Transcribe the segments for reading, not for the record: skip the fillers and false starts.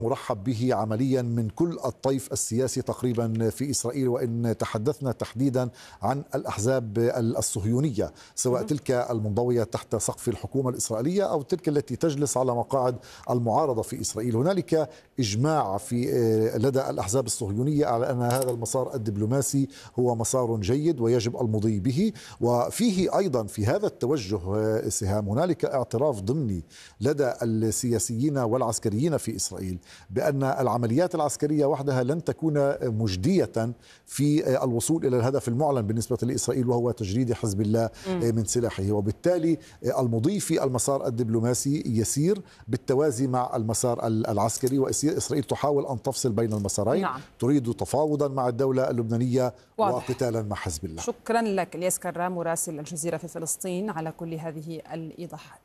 مرحب به عمليا من كل الطيف السياسي تقريبا في إسرائيل. وإن تحدثنا تحديدا عن الأحزاب الصهيونية، سواء تلك المنضوية تحت سقف الحكومة الإسرائيلية أو تلك التي تجلس على مقاعد المعارضة في إسرائيل، هنالك إجماع لدى الأحزاب الصهيونية على أن هذا المسار الدبلوماسي هو مسار جيد ويجب المضي به. وفيه أيضا في هذا التوجه سهام هنالك اعتراف ضمني لدى السياسيين والعسكريين في إسرائيل بأن العمليات العسكرية وحدها لن تكون مجدية في الوصول إلى الهدف المعلن بالنسبة لإسرائيل، وهو تجريد حزب الله من سلاحه. وبالتالي المضي في المسار الدبلوماسي يسير بالتوازي مع المسار العسكري، وإسرائيل تحاول أن تفصل بين المسارين. نعم. تريد تفاوضا مع الدولة اللبنانية وقتالا مع حزب الله. شكرا لك الياس كرام مراسل الجزيرة في فلسطين على كل هذه الإيضاحات.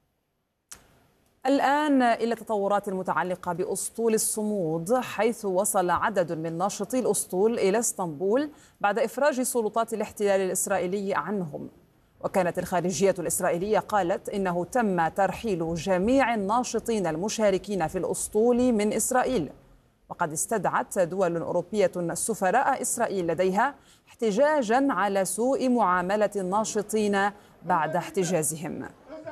الآن إلى التطورات المتعلقة بأسطول الصمود، حيث وصل عدد من ناشطي الأسطول إلى اسطنبول بعد إفراج سلطات الاحتلال الإسرائيلي عنهم. وكانت الخارجية الإسرائيلية قالت إنه تم ترحيل جميع الناشطين المشاركين في الأسطول من إسرائيل. وقد استدعت دول أوروبية سفراء إسرائيل لديها احتجاجا على سوء معاملة الناشطين بعد احتجازهم.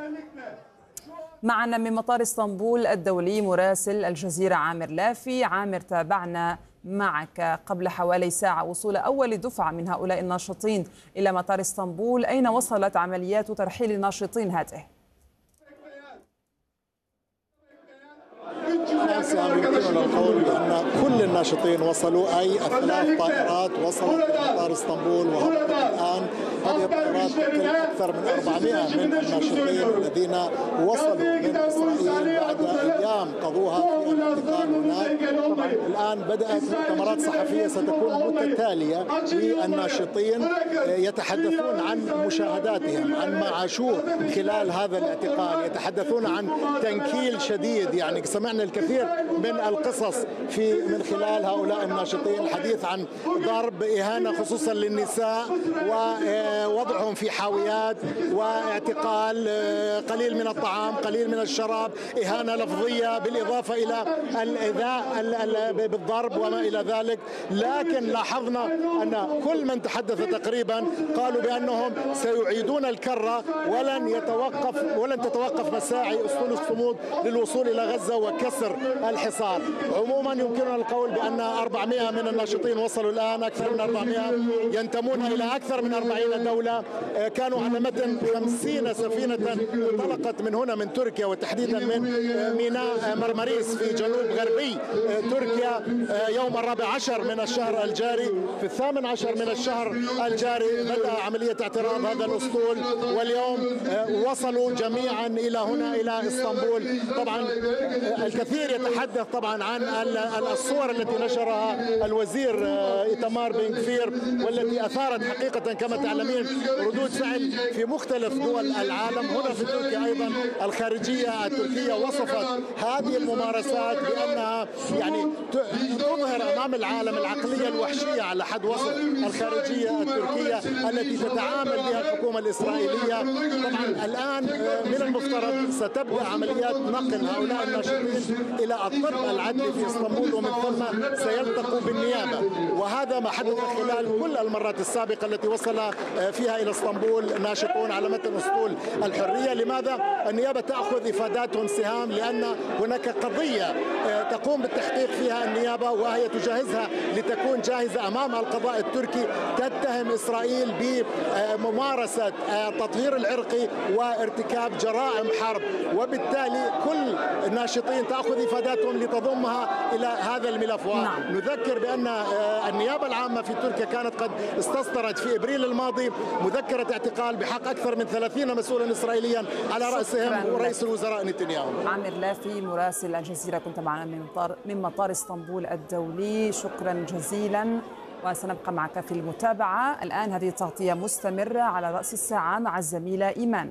معنا من مطار اسطنبول الدولي مراسل الجزيرة عامر لافي. عامر، تابعنا معك قبل حوالي ساعة وصول أول دفعة من هؤلاء الناشطين إلى مطار اسطنبول، أين وصلت عمليات ترحيل الناشطين هذه؟ يمكننا القول بأن كل الناشطين وصلوا، أي الثلاث طائرات وصلت إلى مطار اسطنبول وهبطت الآن. هذه الطائرات تقل أكثر من 400 من الناشطين الذين وصلوا من إسرائيل بعد أيام قضوها في الاحتقان هناك. طبعا الآن بدأت مؤتمرات صحفية ستكون متتالية للناشطين يتحدثون عن مشاهداتهم، عن ما عاشوه خلال هذا الاعتقال، يتحدثون عن تنكيل شديد. يعني سمعنا الكثير من القصص من خلال هؤلاء الناشطين، الحديث عن ضرب، إهانة خصوصا للنساء، ووضعهم في حاويات، واعتقال، قليل من الطعام، قليل من الشراب، إهانة لفظية، بالإضافة إلى الإيذاء بالضرب وما إلى ذلك. لكن لاحظنا أن كل من تحدث تقريبا قالوا بأنهم سيعيدون الكرة ولن تتوقف مساعي أسطول الصمود للوصول إلى غزة وكسر الحصار. عموما يمكننا القول بأن 400 من الناشطين وصلوا الآن، أكثر من 400 ينتمون إلى أكثر من 40 دولة. كانوا على متن 50 سفينة انطلقت من هنا من تركيا، وتحديدا من ميناء مرمريس في جنوب غربي تركيا يوم 14 من الشهر الجاري. في 18 من الشهر الجاري بدأ عملية اعتراض هذا الأسطول، واليوم وصلوا جميعا إلى هنا إلى اسطنبول. طبعا الكثير يتحدث طبعا عن الصور التي نشرها الوزير إيتمار بن غفير، والتي أثارت حقيقة كما تعلمين ردود فعل في مختلف دول العالم. هنا في تركيا أيضا الخارجية التركية وصفت هذه الممارسات بأنها يعني تظهر أمام العالم العقلية الوحشية على حد وصف الخارجية التركية التي تتعامل بها الحكومة الإسرائيلية. طبعا الآن من المفترض ستبدأ عمليات نقل هؤلاء الناشطين إلى الطب العدلي في اسطنبول، ومن ثم سيلتقوا بالنيابة. وهذا ما حدث خلال كل المرات السابقة التي وصل فيها إلى اسطنبول ناشطون على متن أسطول الحرية. لماذا النيابة تأخذ إفادات سهام؟ لأن هناك قضية تقوم بالتحقيق فيها النيابة، وهي تجهزها لتكون جاهزة أمام القضاء التركي، تتهم إسرائيل بممارسة التطهير العرقي وارتكاب جرائم حرب. وبالتالي كل الناشطين تأخذ إفاداتهم لتضمها إلى هذا الملف. ونذكر بأن النيابة العامة في تركيا كانت قد استصدرت في إبريل الماضي مذكرة اعتقال بحق أكثر من 30 مسؤولا إسرائيليا على رأسهم رئيس الوزراء نتنياهو. عامر لافي مراسل الجزيرة كنت معنا من مطار اسطنبول الدولي، شكرا جزيلا، وسنبقى معك في المتابعة. الآن هذه التغطية مستمرة على رأس الساعة مع الزميلة إيمان.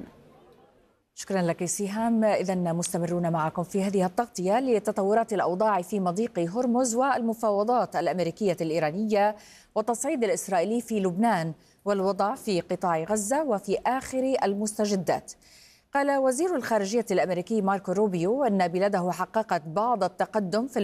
شكرا لك سهام. إذا مستمرون معكم في هذه التغطية لتطورات الأوضاع في مضيق هرمز والمفاوضات الأمريكية الإيرانية والتصعيد الإسرائيلي في لبنان والوضع في قطاع غزة وفي آخر المستجدات. قال وزير الخارجية الأمريكي ماركو روبيو أن بلاده حققت بعض التقدم في